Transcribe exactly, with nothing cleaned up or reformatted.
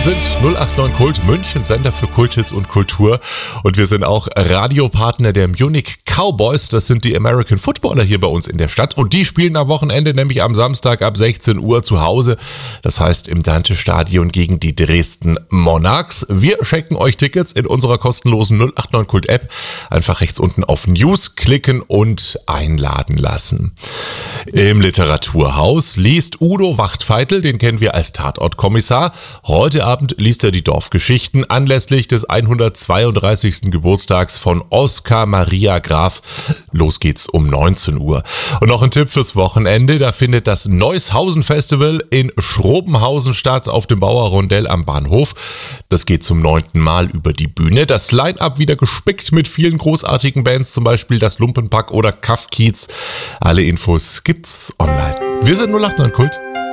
sind null acht neun Kult, München, Sender für Kulthits und Kultur. Und wir sind auch Radiopartner der Munich Cowboys. Das sind die American Footballer hier bei uns in der Stadt. Und die spielen am Wochenende, nämlich am Samstag ab sechzehn Uhr zu Hause. Das heißt im Dante-Stadion gegen die Dresden Monarchs. Wir schenken euch Tickets in unserer kostenlosen null acht neun Kult App. Einfach rechts unten auf News klicken und einladen lassen. Im Literaturhaus liest Udo Wachtfeitel, den kennen wir als Tatortkommissar. Heute Abend liest er die Dorfgeschichten anlässlich des hundertzweiunddreißigsten Geburtstags von Oskar Maria Graf. Los geht's um neunzehn Uhr. Und noch ein Tipp fürs Wochenende, da findet das Neushausen Festival in Schrobenhausen statt, auf dem Bauerrondell am Bahnhof. Das geht zum neunten Mal über die Bühne. Das Line-Up wieder gespickt mit vielen großartigen Bands, zum Beispiel das Lumpenpack oder Kaff Kiez. Alle Infos gibt's online. Wir sind null acht neun Kult.